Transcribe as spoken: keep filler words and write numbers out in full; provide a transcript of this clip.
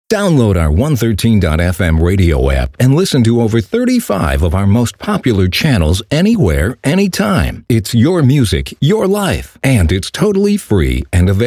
Download our one thirteen dot f m radio app and listen to over thirty-five of our most popular channels anywhere, anytime. It's your music, your life, and it's totally free and available.